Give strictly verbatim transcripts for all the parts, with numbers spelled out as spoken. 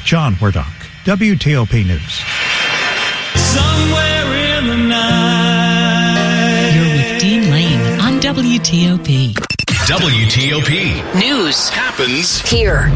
John Wardock, W T O P News. Somewhere in the night. You're with Dean Lane on W T O P. W T O P. News Happens here.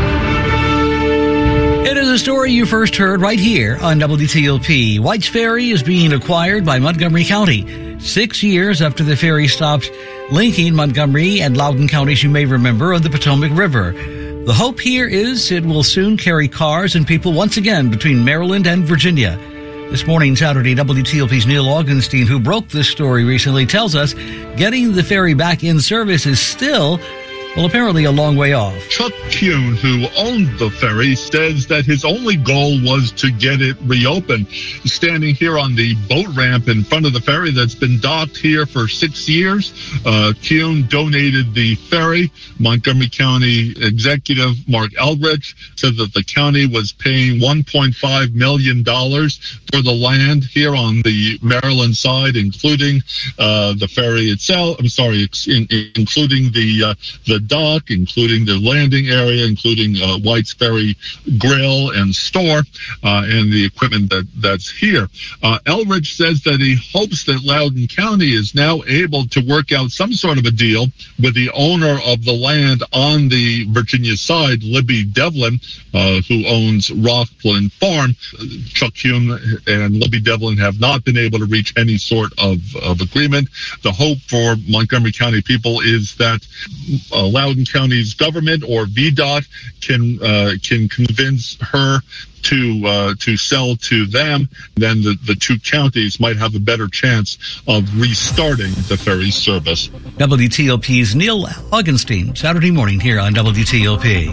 It is a story you first heard right here on W T O P. White's Ferry is being acquired by Montgomery County. Six years after the ferry stopped linking Montgomery and Loudoun counties, you may remember, on the Potomac River. The hope here is it will soon carry cars and people once again between Maryland and Virginia. This morning, Saturday, W T O P's Neil Augenstein, who broke this story recently, tells us getting the ferry back in service is still, well, apparently a long way off. Chuck Kuhn, who owned the ferry, says that his only goal was to get it reopened. He's standing here on the boat ramp in front of the ferry that's been docked here for six years. Uh, Kuhn donated the ferry. Montgomery County Executive Mark Eldridge said that the county was paying one point five million dollars for the land here on the Maryland side, including uh, the ferry itself. I'm sorry, in, including the uh, the dock, including the landing area, including uh, White's Ferry grill and store, uh, and the equipment that, that's here. Uh, Eldridge says that he hopes that Loudoun County is now able to work out some sort of a deal with the owner of the land on the Virginia side, Libby Devlin, uh, who owns Rockland Farm. Chuck Kuhn and Libby Devlin have not been able to reach any sort of, of agreement. The hope for Montgomery County people is that uh, Loudoun County's government, or V DOT, can uh, can convince her to uh, to sell to them. Then the, the two counties might have a better chance of restarting the ferry service. W T O P's Neil Augenstein, Saturday morning here on W T O P.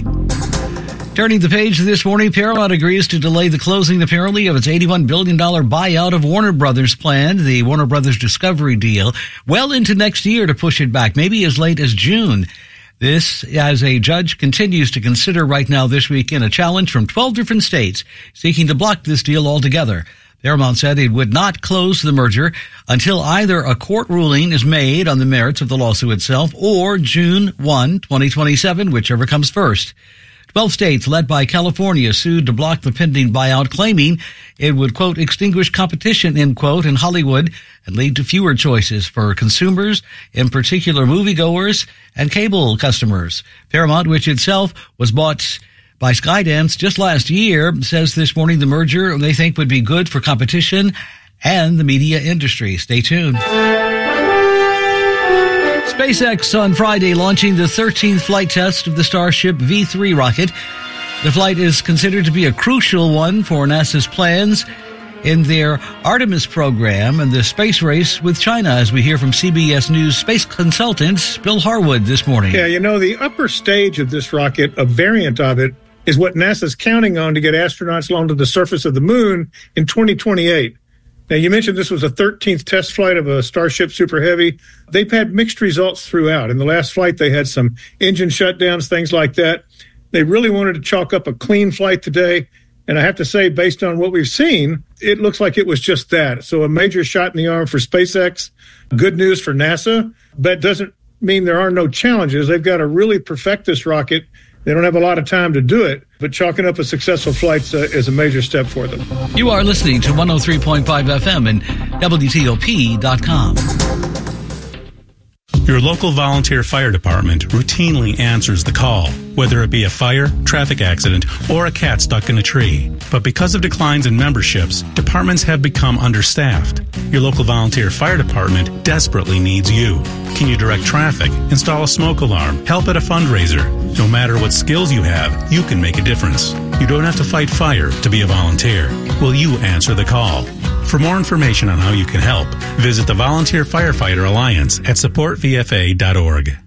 Turning the page this morning, Paramount agrees to delay the closing, apparently, of its eighty-one billion dollars buyout of Warner Brothers plan, the Warner Brothers Discovery deal, well into next year to push it back, maybe as late as June. This, as a judge continues to consider right now this weekend a challenge from twelve different states seeking to block this deal altogether. Paramount said it would not close the merger until either a court ruling is made on the merits of the lawsuit itself or June first, twenty twenty-seven, whichever comes first. Twelve states, led by California, sued to block the pending buyout, claiming it would, quote, extinguish competition, end quote, in Hollywood and lead to fewer choices for consumers, in particular moviegoers and cable customers. Paramount, which itself was bought by Skydance just last year, says this morning the merger they think would be good for competition and the media industry. Stay tuned. SpaceX on Friday launching the thirteenth flight test of the Starship V three rocket. The flight is considered to be a crucial one for NASA's plans in their Artemis program and the space race with China, as we hear from C B S News space consultant Bill Harwood this morning. Yeah, you know, the upper stage of this rocket, a variant of it, is what NASA's counting on to get astronauts along to the surface of the moon in twenty twenty-eight. Now, you mentioned this was a thirteenth test flight of a Starship Super Heavy. They've had mixed results throughout. In the last flight, they had some engine shutdowns, things like that. They really wanted to chalk up a clean flight today. And I have to say, based on what we've seen, it looks like it was just that. So a major shot in the arm for SpaceX. Good news for NASA. That doesn't mean there are no challenges. They've got to really perfect this rocket. They don't have a lot of time to do it, but chalking up a successful flight uh, is a major step for them. You are listening to one oh three point five F M and W T O P dot com. Your local volunteer fire department routinely answers the call, whether it be a fire, traffic accident, or a cat stuck in a tree. But because of declines in memberships, departments have become understaffed. Your local volunteer fire department desperately needs you. Can you direct traffic, install a smoke alarm, help at a fundraiser? No matter what skills you have, you can make a difference. You don't have to fight fire to be a volunteer. Will you answer the call? For more information on how you can help, visit the Volunteer Firefighter Alliance at support v f a dot org.